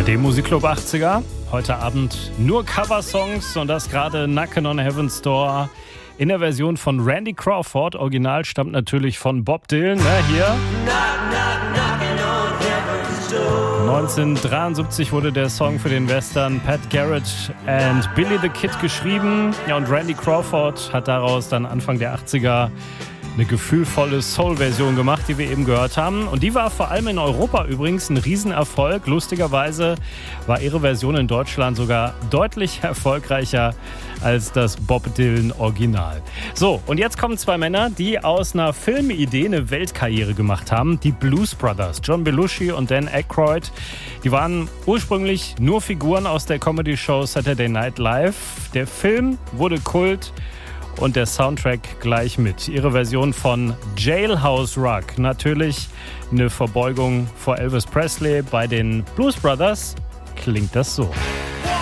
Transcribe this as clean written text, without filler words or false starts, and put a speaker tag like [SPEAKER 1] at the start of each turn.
[SPEAKER 1] ARD Musikclub 80er. Heute Abend nur Coversongs und das gerade Knockin' on Heaven's Door in der Version von Randy Crawford. Original stammt natürlich von Bob Dylan, hier. 1973 wurde der Song für den Western Pat Garrett and Billy the Kid geschrieben. Ja, und Randy Crawford hat daraus dann Anfang der 80er eine gefühlvolle Soul-Version gemacht, die wir eben gehört haben. Und die war vor allem in Europa übrigens ein Riesenerfolg. Lustigerweise war ihre Version in Deutschland sogar deutlich erfolgreicher als das Bob Dylan Original. So, und jetzt kommen zwei Männer, die aus einer Filmidee eine Weltkarriere gemacht haben. Die Blues Brothers, John Belushi und Dan Aykroyd. Die waren ursprünglich nur Figuren aus der Comedy-Show Saturday Night Live. Der Film wurde Kult. Und der Soundtrack gleich mit. Ihre Version von Jailhouse Rock. Natürlich eine Verbeugung vor Elvis Presley. Bei den Blues Brothers klingt das so.